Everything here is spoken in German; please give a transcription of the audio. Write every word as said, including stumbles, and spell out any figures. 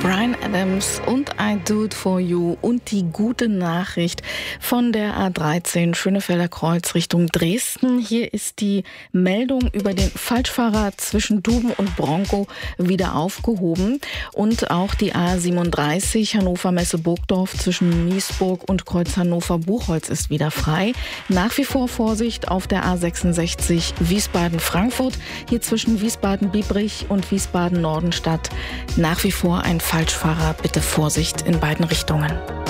Bryan Adams und I Do It For You und die gute Nachricht von der A dreizehn Schönefelder Kreuz Richtung Dresden. Hier ist die Meldung über den Falschfahrer zwischen Duben und Bronco wieder aufgehoben und auch die A siebenunddreißig Hannover-Messe-Burgdorf zwischen Niesburg und Kreuz Hannover-Buchholz ist wieder frei. Nach wie vor Vorsicht auf der A sechsundsechzig Wiesbaden-Frankfurt, hier zwischen Wiesbaden-Biebrich und Wiesbaden-Nordenstadt. Nach wie vor ein Falschfahrer, bitte Vorsicht in beiden Richtungen.